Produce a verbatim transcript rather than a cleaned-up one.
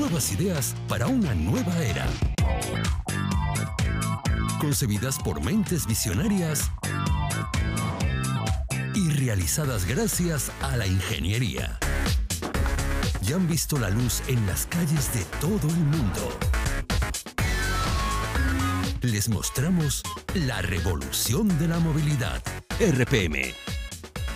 nuevas ideas para una nueva era. Concebidas por mentes visionarias y realizadas gracias a la ingeniería. Ya han visto la luz en las calles de todo el mundo. Les mostramos la revolución de la movilidad. R P M,